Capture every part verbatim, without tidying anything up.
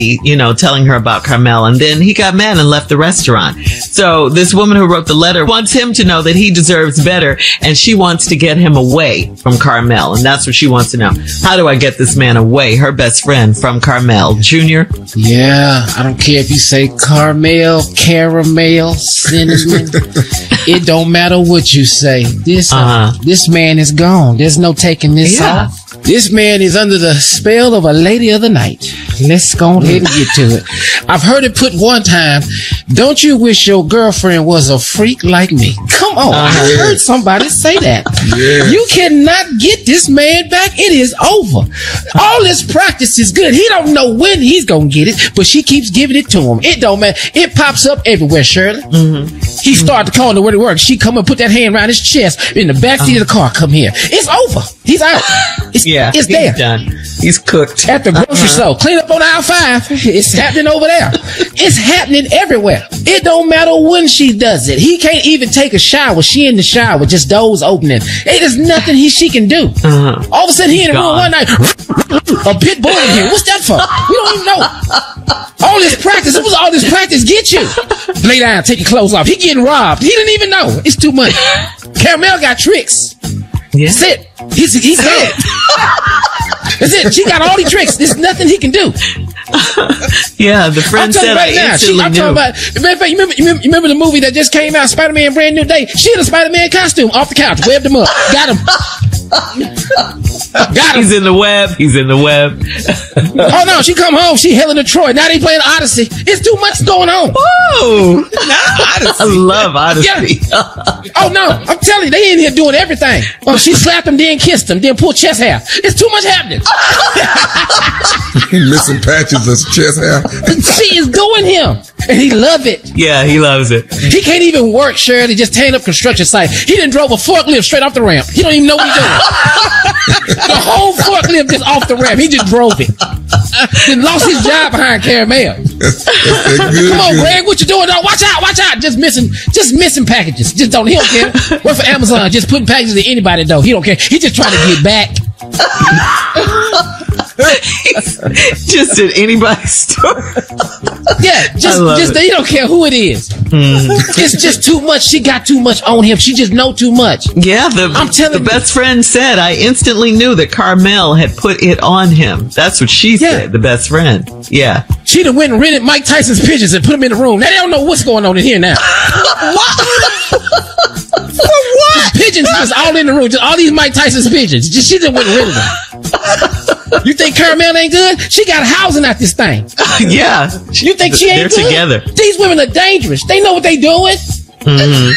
you know, telling her about Carmel, and then he got mad and left the restaurant. So this woman who wrote the letter wants him to know that he deserves better, and she wants to get him away from Carmel, and that's what she wants to know. How do I get this man away? Her best friend from Carmel. Junior? Yeah, I don't care if you say Carmel, caramel, cinnamon. It don't matter what you say. This uh, uh-huh. this man is gone. There's no taking this yeah. off. This man is under the spell of a lady of the night. Let's go ahead and get to it. I've heard it put one time, don't you wish your girlfriend was a freak like me? Come on. Uh, I heard somebody say that. Yeah. You cannot get this man back. It is over. All this practice is good. He don't know when he's going to get it, but she keeps giving it to him. It don't matter. It pops up everywhere, Shirley. Mm-hmm. He started calling her where to work. She come and put that hand around his chest in the backseat uh-huh. of the car. Come here. It's over. He's out. It's, yeah, it's there. He's done. He's cooked. At the grocery uh-huh. store. Clean up on aisle five. It's happening over there. It's happening everywhere. It don't matter when she does it. He can't even take a shower. She in the shower, just doors opening. It is nothing he she can do. Uh-huh. All of a sudden, he in the room one night. A pit bull in here. What's that for? We don't even know. All this practice. What was all this practice get you? Lay down. Take your clothes off. He getting robbed. He didn't even know. It's too much. Caramel got tricks. Yeah. That's it. He's, he's dead. That's it. She got all the tricks. There's nothing he can do. Yeah, the friend said right I now, instantly she, I'm knew. Talking about, matter of fact, you remember, you, remember, you remember the movie that just came out, Spider-Man Brand New Day? She in a Spider-Man costume off the couch, webbed him up. Got him. Got him. He's in the web. He's in the web. Oh, no, she come home. She Helen of Troy. Now they playing Odyssey. It's too much going on. Whoa. I love Odyssey. Yeah. Oh, no. I'm telling you, they in here doing everything. Oh, she slapped him, then kissed him, then pulled chest hair. It's too much happening. Missing patches of chest hair. She is doing him. And he love it. Yeah, he loves it. He can't even work, Shirley. Just tearing up construction site. He done drove a forklift straight off the ramp. He don't even know what he's doing. The whole forklift just off the ramp. He just drove it. Then lost his job behind Caramel. That's, that's good, Come on, good. Greg, what you doing? No, watch out, watch out. Just missing, just missing packages. Just don't, he don't care. Work for Amazon. Just putting packages to anybody though. He don't care. He just trying to get back. Just at anybody's store. Yeah, just, just he don't care who it is. Mm. It's just too much. She got too much on him. She just know too much. Yeah, the, I'm telling the you. best friend said, I instantly knew that Carmel had put it on him. That's what she yeah. said, the best friend. Yeah. She done went and rented Mike Tyson's pigeons and put them in the room. Now they don't know what's going on in here now. What? For what? Pigeons just all in the room. Just all these Mike Tyson's pigeons. Just she done went and rented them. You think Caramel ain't good? She got housing at this thing. Yeah. You think she ain't They're good? together. These women are dangerous. They know what they doing. Mm-hmm.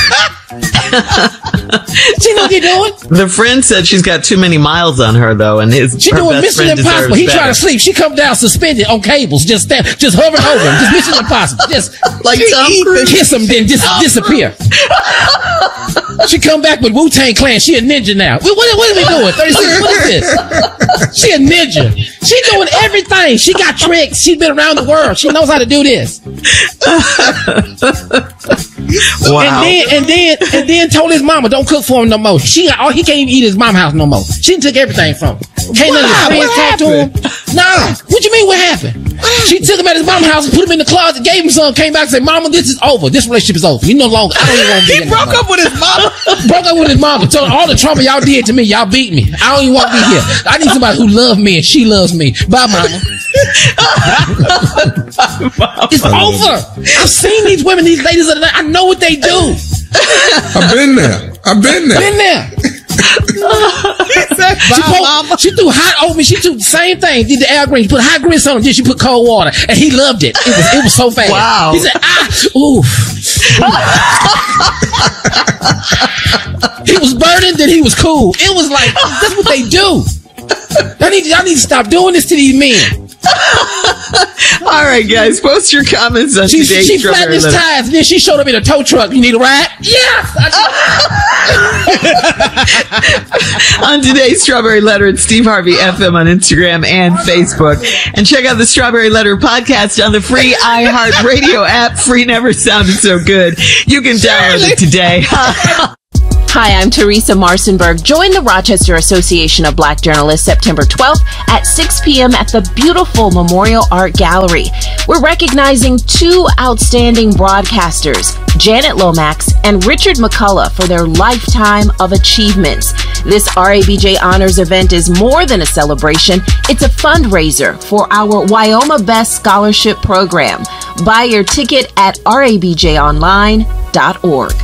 She know what they doing. The friend said she's got too many miles on her though, and his she doing Mission Impossible. He trying to sleep. She come down suspended on cables, just stand, just hovering over him. Just Mission Impossible. Just like Tom Cruise. Kiss him, then just disappear. She come back with Wu-Tang Clan. She a ninja now. What, what, what are we doing? thirty-six. What is this? She a ninja. She doing everything. She got tricks. She been around the world. She knows how to do this. Wow. And then and then and then told his mama don't cook for him no more. She got, oh, he can't even eat his mama house no more. She took everything from him. Can't none of his friends talk to him. Nah. What you mean? What happened? She took him at his mama house and put him in the closet, gave him some, came back and said, "Mama, this is over. This relationship is over. You no longer. I don't even want to be He broke up with his mama. Broke up with his mama. Told her all the trauma y'all did to me. Y'all beat me. I don't even want to be here. I need somebody who loves me and she loves me. Bye, mama." It's over. I've seen these women, these ladies of the night. I know what they do. I've been there. I've been there. Been there. Said, she, put, she threw hot oatmeal. She threw the same thing. Did the Al Green. She put hot grits on him. Then she put cold water, and he loved it. It was it was so fast. Wow. He said, "Ah, oof." He was burning, then he was cool. It was like that's what they do. I need I need to stop doing this to these men. All right, guys, post your comments on she, today's She Strawberry flattened his Letter. tires, and then she showed up in a tow truck. You need a ride? Yes! On today's Strawberry Letter, it's Steve Harvey F M on Instagram and Facebook. And check out the Strawberry Letter podcast on the free iHeartRadio app. Free never sounded so good. You can download it today. Hi, I'm Teresa Marcinberg. Join the Rochester Association of Black Journalists September twelfth at six p.m. at the beautiful Memorial Art Gallery. We're recognizing two outstanding broadcasters, Janet Lomax and Richard McCullough, for their lifetime of achievements. This R A B J Honors event is more than a celebration. It's a fundraiser for our Wyoma Best Scholarship Program. Buy your ticket at r a b j online dot org.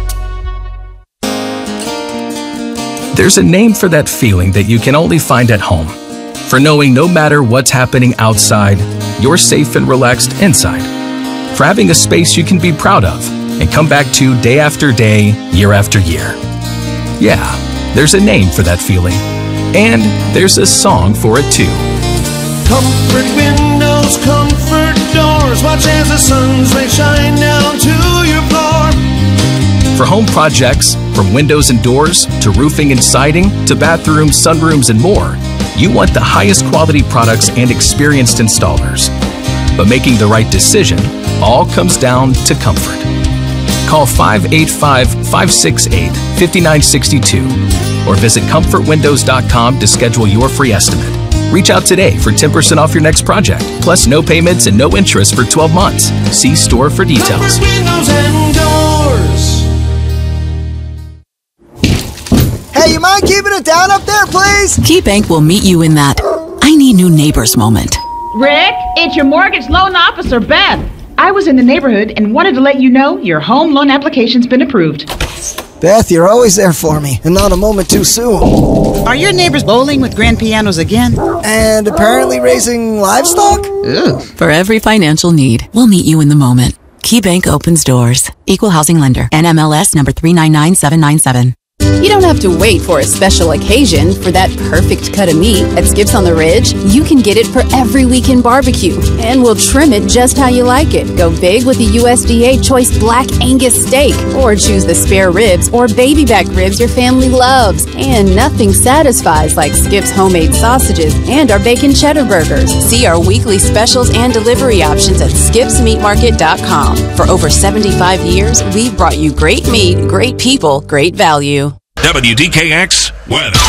There's a name for that feeling that you can only find at home. For knowing no matter what's happening outside, you're safe and relaxed inside. For having a space you can be proud of and come back to day after day, year after year. Yeah, there's a name for that feeling. And there's a song for it too. Comfort windows, comfort doors, watch as the sun's rays shine down to your floor. For home projects, from windows and doors, to roofing and siding, to bathrooms, sunrooms, and more, you want the highest quality products and experienced installers. But making the right decision all comes down to comfort. Call five eight five, five six eight, five nine six two or visit comfort windows dot com to schedule your free estimate. Reach out today for ten percent off your next project, plus no payments and no interest for twelve months. See store for details. Comfort windows and doors. Hey, you mind keeping it down up there, please? KeyBank will meet you in that I need new neighbors moment. Rick, it's your mortgage loan officer, Beth. I was in the neighborhood and wanted to let you know your home loan application's been approved. Beth, you're always there for me, and not a moment too soon. Are your neighbors bowling with grand pianos again? And apparently raising livestock? Ooh. For every financial need, we'll meet you in the moment. KeyBank opens doors. Equal housing lender. N M L S number three nine nine seven nine seven. You don't have to wait for a special occasion for that perfect cut of meat at Skips on the Ridge. You can get it for every weekend barbecue, and we'll trim it just how you like it. Go big with the U S D A Choice Black Angus Steak, or choose the spare ribs or baby back ribs your family loves. And nothing satisfies like Skips homemade sausages and our bacon cheddar burgers. See our weekly specials and delivery options at skips meat market dot com. For over seventy-five years, we've brought you great meat, great people, great value. W D K X weather.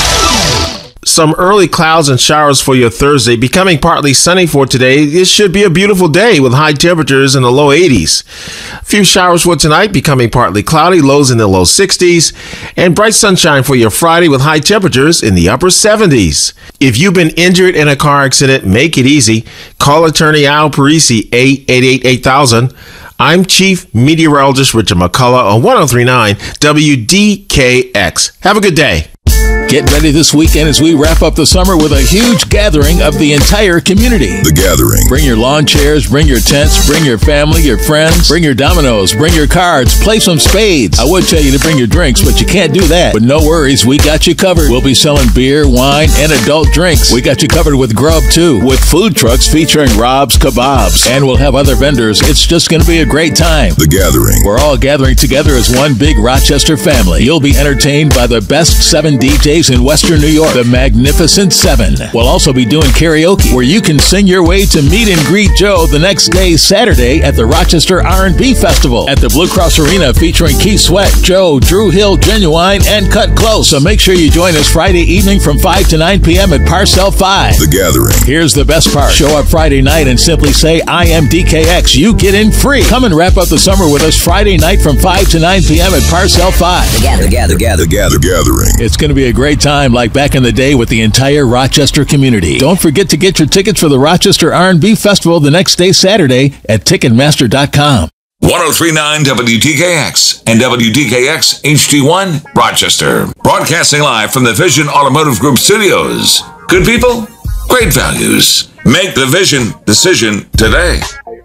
Some early clouds and showers for your Thursday, becoming partly sunny for today. It should be a beautiful day with high temperatures in the low eighties. A few showers for tonight, becoming partly cloudy, lows in the low sixties, and bright sunshine for your Friday with high temperatures in the upper seventies. If you've been injured in a car accident, make it easy. Call attorney Al Parisi, eight eight eight, eight thousand. I'm Chief Meteorologist Richard McCullough on ten thirty-nine W D K X. Have a good day. Get ready this weekend as we wrap up the summer with a huge gathering of the entire community. The Gathering. Bring your lawn chairs, bring your tents, bring your family, your friends, bring your dominoes, bring your cards, play some spades. I would tell you to bring your drinks, but you can't do that. But no worries, we got you covered. We'll be selling beer, wine, and adult drinks. We got you covered with grub, too, with food trucks featuring Rob's Kebabs. And we'll have other vendors. It's just going to be a great time. The Gathering. We're all gathering together as one big Rochester family. You'll be entertained by the best seven D Js in Western New York, the Magnificent Seven. We'll also be doing karaoke, where you can sing your way to meet and greet Joe the next day, Saturday, at the Rochester R and B Festival at the Blue Cross Arena, featuring Keith Sweat, Joe, Drew Hill, Genuine, and Cut Close. So make sure you join us Friday evening from five to nine p.m. at Parcel five. The Gathering. Here's the best part. Show up Friday night and simply say, I am D K X. You get in free. Come and wrap up the summer with us Friday night from five to nine p.m. at Parcel five. The Gather, the Gather, Gather, Gather, Gathering. It's going to be a great time, like back in the day, with the entire Rochester community. Don't forget to get your tickets for the Rochester R and B Festival the next day, Saturday, at ticketmaster dot com. ten thirty-nine W D K X and W D K X H D one Rochester. Broadcasting live from the Vision Automotive Group studios. Good people, great values. Make the Vision decision today.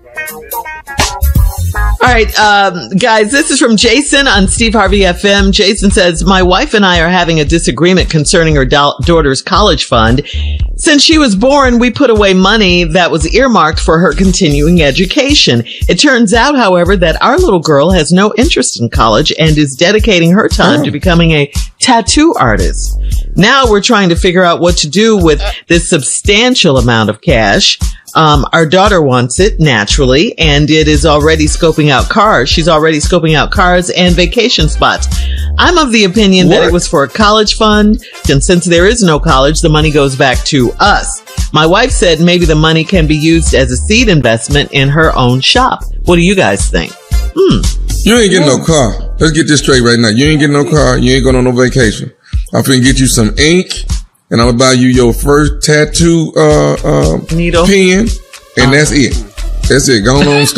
All right, um, guys, this is from Jason on Steve Harvey F M. Jason says, my wife and I are having a disagreement concerning her da- daughter's college fund. Since she was born, we put away money that was earmarked for her continuing education. It turns out, however, that our little girl has no interest in college and is dedicating her time oh. to becoming a tattoo artist. Now we're trying to figure out what to do with this substantial amount of cash. Um, our daughter wants it naturally, and it is already scoping out cars. She's already scoping out cars and vacation spots. I'm of the opinion what? that it was for a college fund, and since there is no college, the money goes back to us. My wife said maybe the money can be used as a seed investment in her own shop. What do you guys think? Hmm. You ain't getting no car. Let's get this straight right now. You ain't getting no car. You ain't going on no vacation. I'm finna get you some ink, and I'm gonna buy you your first tattoo uh, uh, needle pen, and uh-huh. that's it. That's it. Go on.